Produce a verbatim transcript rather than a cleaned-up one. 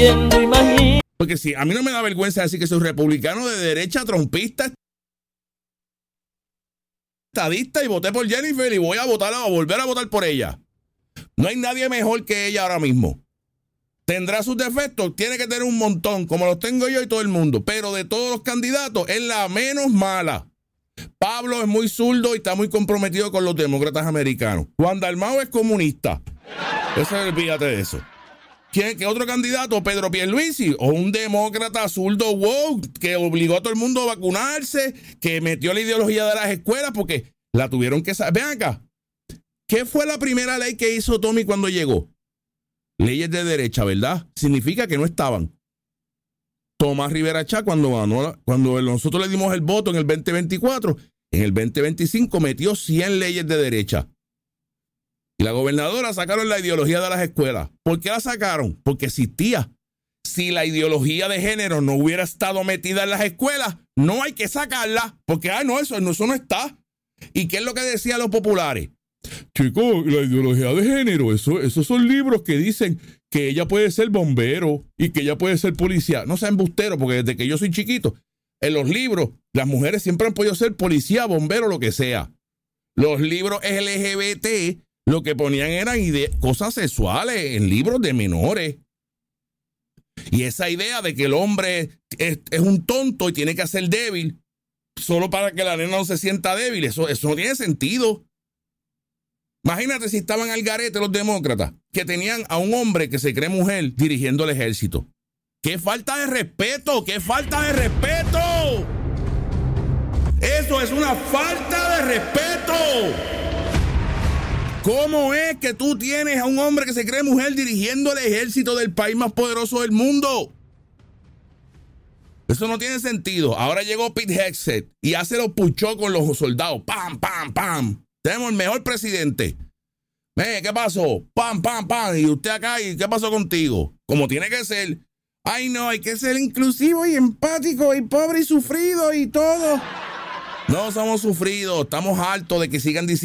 viendo, imagínate. Porque si a mí no me da vergüenza decir que soy republicano de derecha, trompista, estadista y voté por Jennifer y voy a votar a volver a votar por ella. No hay nadie mejor que ella ahora mismo. Tendrá sus defectos, tiene que tener un montón, como los tengo yo y todo el mundo, pero de todos los candidatos es la menos mala. Pablo es muy zurdo y está muy comprometido con los demócratas americanos. Juan Dalmau es comunista. Eso, olvídate de eso. ¿Quién, ¿Qué otro candidato? Pedro Pierluisi, o un demócrata zurdo woke que obligó a todo el mundo a vacunarse, que metió la ideología de las escuelas porque la tuvieron que saber. Ven acá, ¿qué fue la primera ley que hizo Tommy cuando llegó? Leyes de derecha, ¿verdad? Significa que no estaban. Tomás Rivera Chá, cuando ganó, cuando nosotros le dimos el voto en el veinte veinticuatro, en el veinte veinticinco metió cien leyes de derecha. Y la gobernadora sacaron la ideología de las escuelas. ¿Por qué la sacaron? Porque existía. Si la ideología de género no hubiera estado metida en las escuelas, no hay que sacarla, porque ah, no, eso, eso no está. ¿Y qué es lo que decían los populares? Chicos, la ideología de género, eso, esos son libros que dicen que ella puede ser bombero y que ella puede ser policía. No sea embustero, porque desde que yo soy chiquito, en los libros, las mujeres siempre han podido ser policía, bombero, lo que sea. Los libros L G B T lo que ponían eran ide- cosas sexuales en libros de menores. Y esa idea de que el hombre es, es un tonto y tiene que ser débil solo para que la nena no se sienta débil, eso, eso no tiene sentido. Imagínate si estaban al garete los demócratas, que tenían a un hombre que se cree mujer dirigiendo el ejército. ¡Qué falta de respeto! ¡Qué falta de respeto! ¡Eso es una falta de respeto! ¿Cómo es que tú tienes a un hombre que se cree mujer dirigiendo el ejército del país más poderoso del mundo? Eso no tiene sentido. Ahora llegó Pete Hegseth y hace los puchó con los soldados. ¡Pam, pam, pam! Tenemos el mejor presidente. Eh, ¿qué pasó? ¡Pam, pam, pam! Y usted acá, ¿y qué pasó contigo? Como tiene que ser. Ay, no, hay que ser inclusivo y empático y pobre y sufrido y todo. No somos sufridos. Estamos hartos de que sigan diciendo